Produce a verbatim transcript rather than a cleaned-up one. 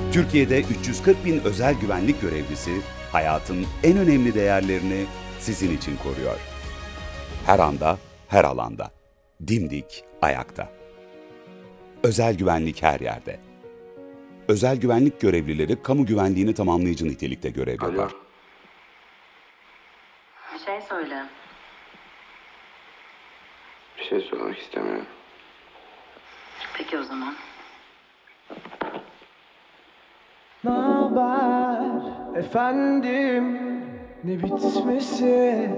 Türkiye'de üç yüz kırk bin özel güvenlik görevlisi hayatın en önemli değerlerini sizin için koruyor. Her anda, her alanda. Dimdik ayakta. Özel güvenlik her yerde. Özel güvenlik görevlileri kamu güvenliğini tamamlayıcı nitelikte görev yapar. Alo. Bir şey söyle. Bir şey söylemek istemiyorum. Peki o zaman. Naber efendim, ne bitmesi